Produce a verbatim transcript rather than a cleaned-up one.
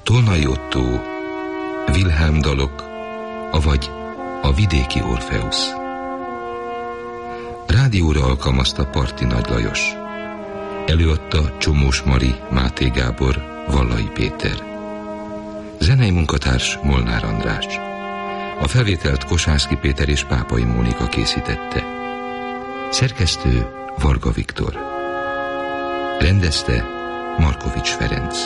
Tolnai Ottó, Wilhelm dalok, avagy a vidéki Orfeusz. Rádióra alkalmazta Parti Nagy Lajos. Előadta Csomós Mari, Máté Gábor, Vallai Péter. Zenei munkatárs Molnár András. A felvételt Kosászki Péter és Pápai Mónika készítette. Szerkesztő Varga Viktor. Rendezte Markovics Ferenc.